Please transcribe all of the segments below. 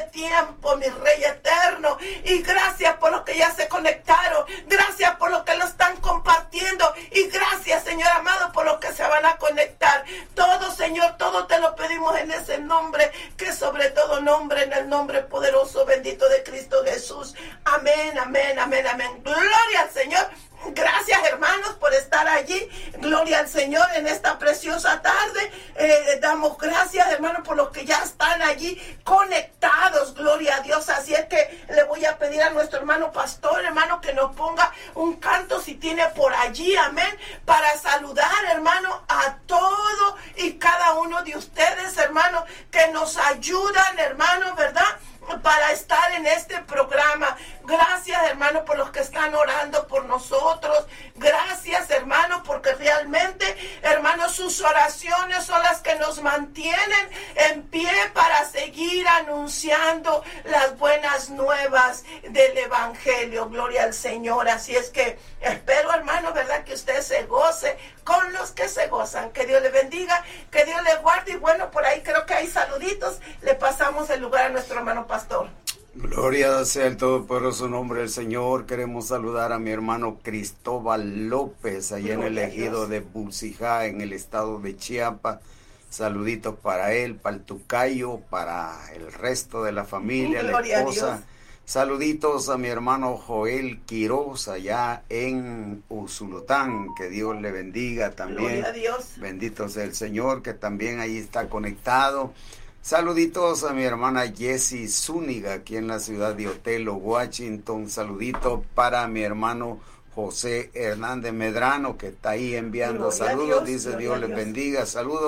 tiempo, mi Rey eterno, y gracias por los que ya se conectaron, gracias por los que lo están compartiendo, y gracias, Señor amado, por los que se van a conectar. Todo, Señor, todo te lo pedimos en ese nombre, que sobre todo nombre, en el nombre poderoso, bendito de Cristo Jesús. Amén, amén, amén, amén. Gloria al Señor. Gracias, hermanos, por estar allí. Gloria al Señor en esta preciosa tarde. Damos gracias, hermanos, por los que ya están allí conectados. Gloria a Dios. Así es que le voy a pedir a nuestro hermano pastor, hermano, que nos ponga un canto si tiene por allí. Amén. Para saludar, hermano, a todo y cada uno de ustedes, hermano, que nos ayudan, hermano, ¿verdad?, para estar en este programa. Gracias, hermano, por los que están orando por nosotros. Gracias, hermano, porque realmente, hermano, sus oraciones son las que nos mantienen en pie para seguir anunciando las buenas nuevas del Evangelio. Gloria al Señor. Así es que espero, hermano, ¿verdad?, que usted se goce con los que se gozan. Que Dios le bendiga, que Dios le guarde. Y bueno, por ahí creo que hay saluditos. Le pasamos el lugar a nuestro hermano pastor. Gloria sea el todopoderoso nombre del Señor. Queremos saludar a mi hermano Cristóbal López, allá en el ejido de Bucijá, en el estado de Chiapas. Saluditos para él, para el Tucayo, para el resto de la familia, Gloria la esposa. Saluditos a mi hermano Joel Quiroz, allá en Usulután. Que Dios le bendiga también. Gloria a Dios. Bendito sea el Señor, que también ahí está conectado. Saluditos a mi hermana Jessie Zúñiga, aquí en la ciudad de Otelo, Washington. Saludito para mi hermano José Hernández Medrano, que está ahí enviando saludos. Dice Dios les bendiga.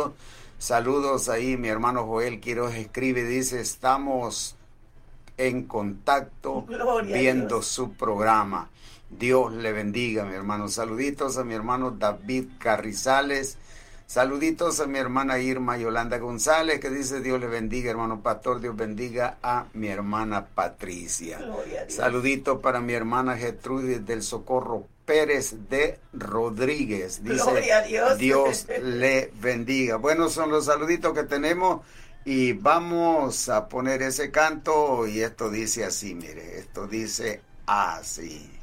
Saludos ahí. Mi hermano Joel Quiroz escribe, dice, estamos en contacto viendo su programa. Dios le bendiga, mi hermano. Saluditos a mi hermano David Carrizales. Saluditos a mi hermana Irma Yolanda González, que dice Dios le bendiga, hermano pastor. Dios bendiga a mi hermana Patricia. Saludito para mi hermana Gertrudis del Socorro Pérez de Rodríguez. Dice Dios le bendiga. Bueno, son los saluditos que tenemos y vamos a poner ese canto y esto dice así, mire, esto dice así.